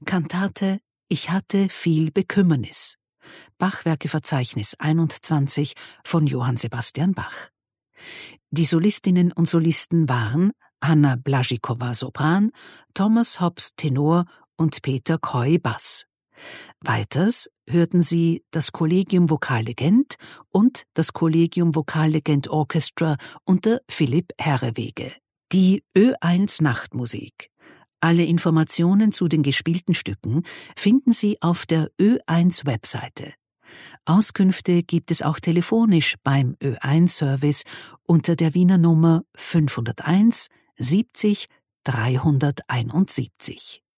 Kantate Ich hatte viel Bekümmernis. Bachwerkeverzeichnis 21 von Johann Sebastian Bach. Die Solistinnen und Solisten waren Hanna Blaschikowa Sopran, Thomas Hobbs Tenor und Peter Coy Bass. Weiters hörten Sie das Collegium Vokallegend und das Collegium Vokallegend Orchestra unter Philipp Herrewege. Die Ö1 Nachtmusik. Alle Informationen zu den gespielten Stücken finden Sie auf der Ö1 Webseite. Auskünfte gibt es auch telefonisch beim Ö1 Service unter der Wiener Nummer 501 70 371.